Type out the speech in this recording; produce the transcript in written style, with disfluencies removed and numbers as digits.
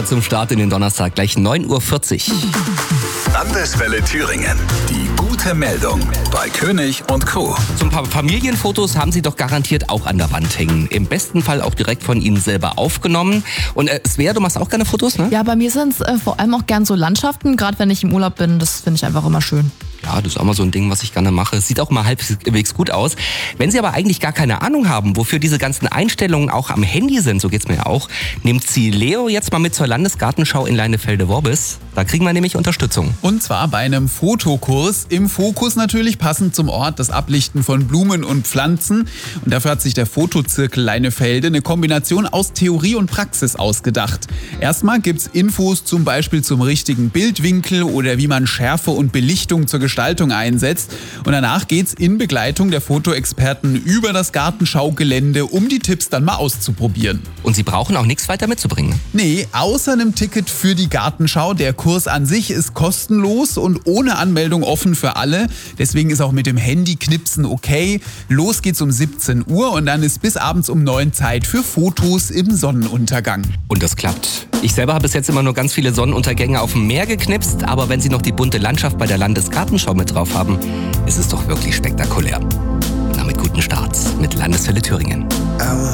super zum Start in den Donnerstag, gleich 9:40 Uhr. Landeswelle Thüringen. Die gute Meldung bei König und Co. So ein paar Familienfotos haben Sie doch garantiert auch an der Wand hängen. Im besten Fall auch direkt von Ihnen selber aufgenommen. Und Svea, du machst auch gerne Fotos, ne? Ja, bei mir sind es vor allem auch gern so Landschaften, gerade wenn ich im Urlaub bin, das finde ich einfach immer schön. Ja, das ist auch mal so ein Ding, was ich gerne mache. Sieht auch mal halbwegs gut aus. Wenn Sie aber eigentlich gar keine Ahnung haben, wofür diese ganzen Einstellungen auch am Handy sind, so geht's mir ja auch, nehmt Sie Leo jetzt mal mit zur Landesgartenschau in Leinefelde-Worbis. Da kriegen wir nämlich Unterstützung. Und zwar bei einem Fotokurs. Im Fokus natürlich, passend zum Ort, das Ablichten von Blumen und Pflanzen. Und dafür hat sich der Fotozirkel Leinefelde eine Kombination aus Theorie und Praxis ausgedacht. Erstmal gibt's Infos zum Beispiel zum richtigen Bildwinkel oder wie man Schärfe und Belichtung zur Gestaltung einsetzt. Und danach geht's in Begleitung der Fotoexperten über das Gartenschaugelände, um die Tipps dann mal auszuprobieren. Und Sie brauchen auch nichts weiter mitzubringen. Nee, außer einem Ticket für die Gartenschau. Der Kurs an sich ist kostenlos und ohne Anmeldung offen für alle. Deswegen ist auch mit dem Handy-Knipsen okay. Los geht's um 17 Uhr und dann ist bis abends um 9 Zeit für Fotos im Sonnenuntergang. Und das klappt. Ich selber habe bis jetzt immer nur ganz viele Sonnenuntergänge auf dem Meer geknipst, aber wenn Sie noch die bunte Landschaft bei der Landesgartenschau mit drauf haben, ist es doch wirklich spektakulär. Na, mit guten Starts mit Landeswelle Thüringen.